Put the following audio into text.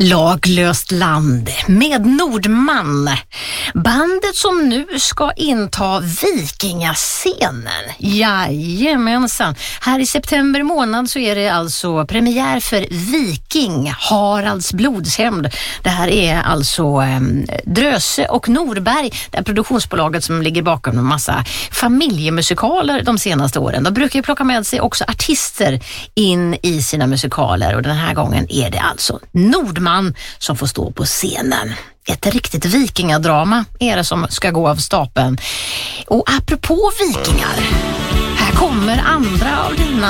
Laglöst land med Nordman. Bandet som nu ska inta vikingascenen. Jajamensan. Här i september månad så är det alltså premiär för Viking, Haralds blodshämnd. Det här är alltså Dröse och Norberg, det är produktionsbolaget som ligger bakom en massa familjemusikaler de senaste åren. De brukar ju plocka med sig också artister in i sina musikaler, och den här gången är det alltså Nordman som får stå på scenen. Ett riktigt vikingadrama är det som ska gå av stapeln. Och apropå vikingar, här kommer andra av dina